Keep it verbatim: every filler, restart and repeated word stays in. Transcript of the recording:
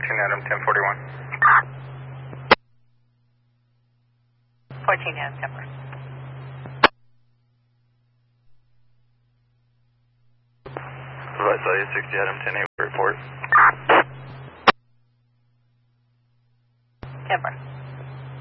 fourteen Adam ten forty-one. fourteen Adam ten forty-one. Provide value sixty Adam ten eight report.